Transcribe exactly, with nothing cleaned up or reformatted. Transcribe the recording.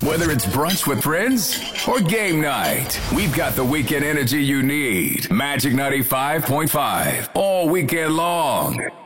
Whether it's brunch with friends or game night, we've got the weekend energy you need. Magic ninety-five point five, all weekend long.